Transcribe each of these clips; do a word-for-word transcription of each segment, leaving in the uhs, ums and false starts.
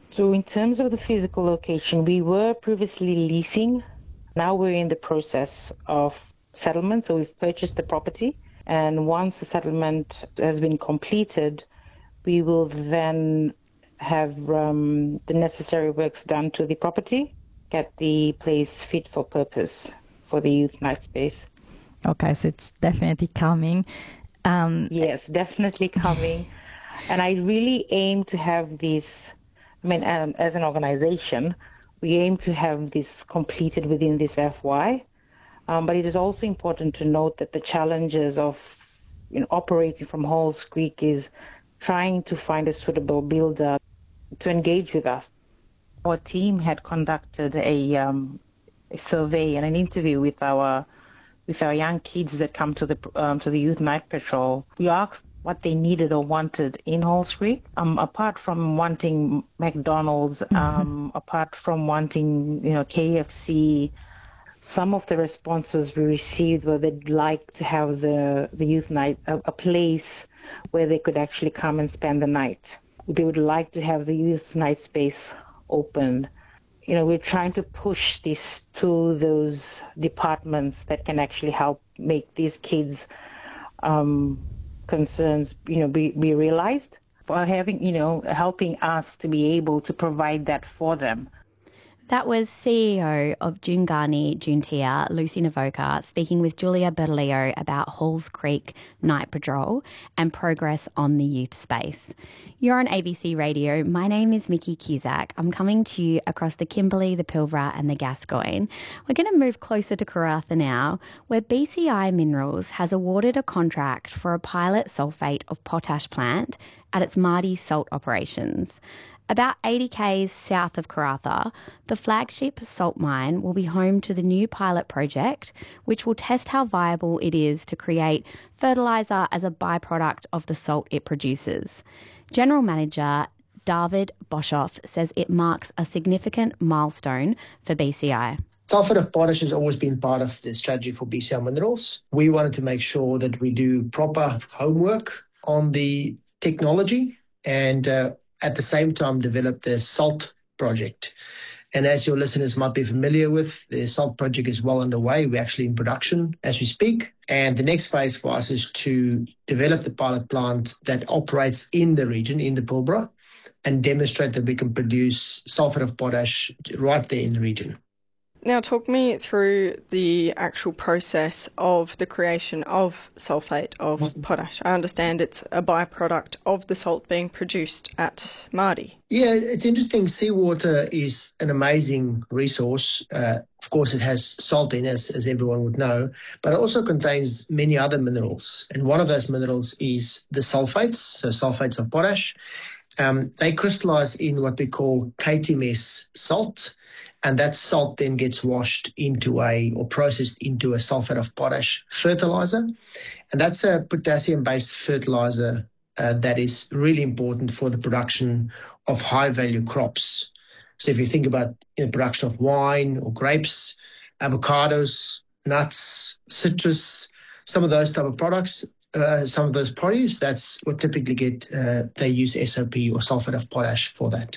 So in terms of the physical location, we were previously leasing. Now we're in the process of settlement. So we've purchased the property. And once the settlement has been completed, we will then have um, the necessary works done to the property, get the place fit for purpose for the youth night space. Okay, so it's definitely coming. Um, yes, definitely coming. And I really aim to have this, I mean, um, as an organization, we aim to have this completed within this F Y. Um, but it is also important to note that the challenges of you know, operating from Halls Creek is trying to find a suitable builder to engage with us. Our team had conducted a, um, a survey and an interview with our with our young kids that come to the um, to the Youth Night Patrol. We asked what they needed or wanted in Halls Creek, um, apart from wanting McDonald's, um, apart from wanting you know K F C. Some of the responses we received were they'd like to have the the youth night a, a place where they could actually come and spend the night. They would like to have the youth night space opened. You know, we're trying to push this to those departments that can actually help make these kids' um, concerns, you know, be, be realized. For having, you know, helping us to be able to provide that for them. That was C E O of Junegani Juntia, Lucy Navoka, speaking with Julia Berlio about Halls Creek Night Patrol and progress on the youth space. You're on A B C Radio. My name is Mickey Cusack. I'm coming to you across the Kimberley, the Pilbara and the Gascoyne. We're going to move closer to Karratha now, where B C I Minerals has awarded a contract for a pilot sulphate of potash plant at its Mardi salt operations. About eighty kays south of Karratha, the flagship salt mine will be home to the new pilot project, which will test how viable it is to create fertiliser as a byproduct of the salt it produces. General Manager David Boshoff says it marks a significant milestone for B C I. Sulphate of potash has always been part of the strategy for B C I Minerals. We wanted to make sure that we do proper homework on the technology and uh, at the same time develop the SALT project. And as your listeners might be familiar with, the SALT project is well underway. We're actually in production as we speak. And the next phase for us is to develop the pilot plant that operates in the region, in the Pilbara, and demonstrate that we can produce sulphate of potash right there in the region. Now talk me through the actual process of the creation of sulphate of mm-hmm. potash. I understand it's a byproduct of the salt being produced at Mardi. Yeah, it's interesting. Seawater is an amazing resource. Uh, of course, it has salt in it, as, as everyone would know, but it also contains many other minerals. And one of those minerals is the sulphates, so sulphates of potash. Um, they crystallize in what we call K T M S salt. And that salt then gets washed into a, or processed into a sulphate of potash fertilizer. And that's a potassium-based fertilizer uh, that is really important for the production of high-value crops. So if you think about the production of wine or grapes, avocados, nuts, citrus, some of those type of products, uh, some of those produce, that's what typically get, uh, they use S O P or sulphate of potash for that.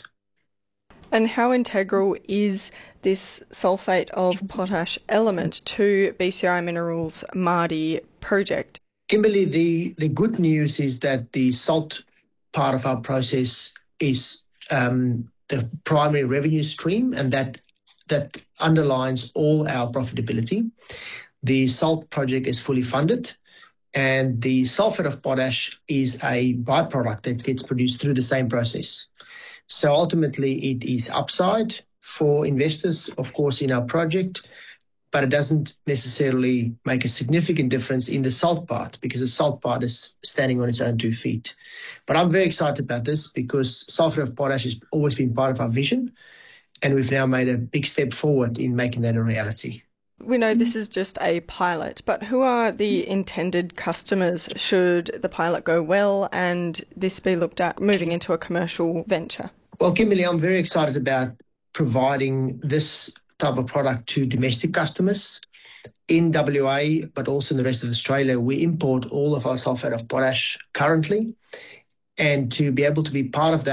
And how integral is this sulphate of potash element to B C I Minerals' Mardi project? Kimberley, the, the good news is that the salt part of our process is um, the primary revenue stream, and that that underlines all our profitability. The salt project is fully funded, and the sulphate of potash is a byproduct that gets produced through the same process. So ultimately, it is upside for investors, of course, in our project, but it doesn't necessarily make a significant difference in the salt part because the salt part is standing on its own two feet. But I'm very excited about this because sulphate of potash has always been part of our vision, and we've now made a big step forward in making that a reality. We know this is just a pilot, but who are the intended customers should the pilot go well and this be looked at moving into a commercial venture? Well, Kimberley, I'm very excited about providing this type of product to domestic customers. In W A, but also in the rest of Australia, we import all of our sulphate of potash currently. And to be able to be part of that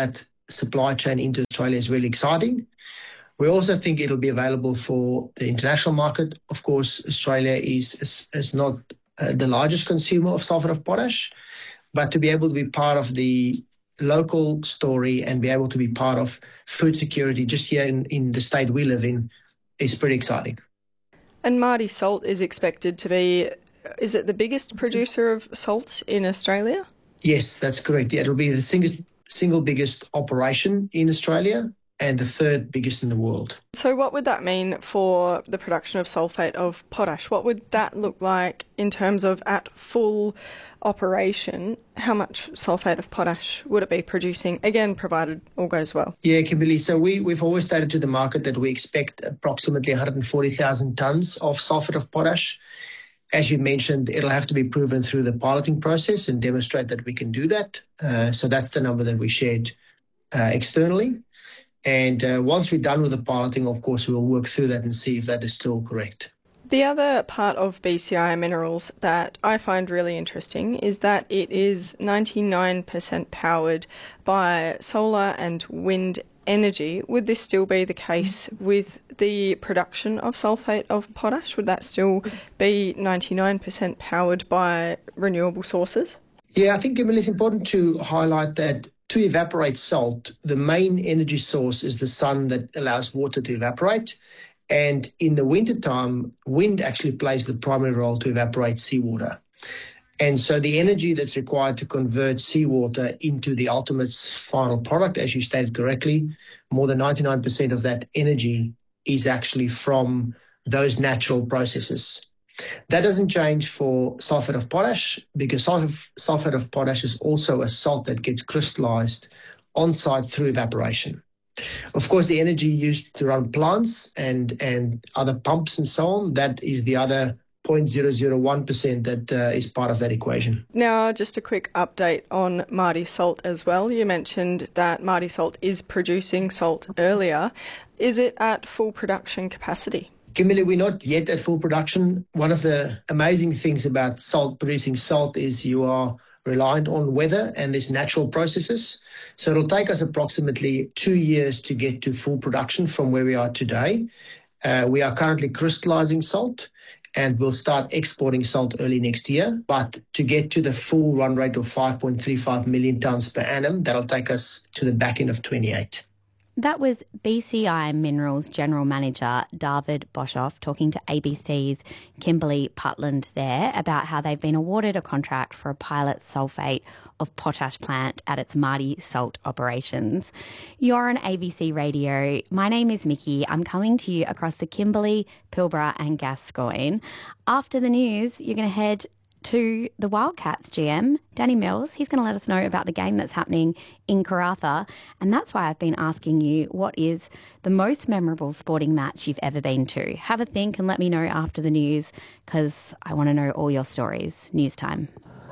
supply chain into Australia is really exciting. We also think it'll be available for the international market. Of course, Australia is, is, is not uh, the largest consumer of sulfate of potash, but to be able to be part of the local story and be able to be part of food security just here in, in the state we live in is pretty exciting. And Mardi Salt is expected to be, is it the biggest producer of salt in Australia? Yes, that's correct. Yeah, it'll be the single, single biggest operation in Australia and the third biggest in the world. So what would that mean for the production of sulfate of potash? What would that look like in terms of at full operation? How much sulfate of potash would it be producing, again, provided all goes well? Yeah, Kimberly, so we, we've always stated to the market that we expect approximately one hundred forty thousand tonnes of sulfate of potash. As you mentioned, it'll have to be proven through the piloting process and demonstrate that we can do that. Uh, so that's the number that we shared uh, externally. And uh, once we're done with the piloting, of course, we'll work through that and see if that is still correct. The other part of B C I Minerals that I find really interesting is that it is ninety-nine percent powered by solar and wind energy. Would this still be the case with the production of sulfate of potash? Would that still be ninety-nine percent powered by renewable sources? Yeah, I think it's important to highlight that to evaporate salt, the main energy source is the sun that allows water to evaporate. And in the wintertime, wind actually plays the primary role to evaporate seawater. And so the energy that's required to convert seawater into the ultimate final product, as you stated correctly, more than ninety-nine percent of that energy is actually from those natural processes. That doesn't change for sulfate of potash because sulfate of potash is also a salt that gets crystallized on site through evaporation. Of course, the energy used to run plants and, and other pumps and so on, that is the other zero point zero zero one percent that uh, is part of that equation. Now, just a quick update on Mardi Salt as well. You mentioned that Mardi Salt is producing salt earlier. Is it at full production capacity? Kimberly, we're not yet at full production. One of the amazing things about salt, producing salt, is you are reliant on weather and these natural processes. So it'll take us approximately two years to get to full production from where we are today. Uh, we are currently crystallizing salt and we'll start exporting salt early next year. But to get to the full run rate of five point three five million tonnes per annum, that'll take us to the back end of twenty-eight. That was B C I Minerals General Manager David Boshoff talking to A B C's Kimberly Putland there about how they've been awarded a contract for a pilot sulfate of potash plant at its Mardi Salt operations. You're on A B C Radio. My name is Mickey. I'm coming to you across the Kimberley, Pilbara and Gascoyne. After the news, you're going to head to the Wildcats G M, Danny Mills. He's going to let us know about the game that's happening in Karratha. And that's why I've been asking you, what is the most memorable sporting match you've ever been to? Have a think and let me know after the news, because I want to know all your stories. News time.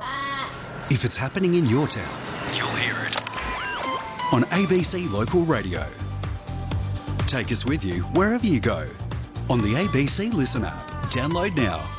If it's happening in your town, you'll hear it on A B C Local Radio. Take us with you wherever you go on the A B C Listen app. Download now.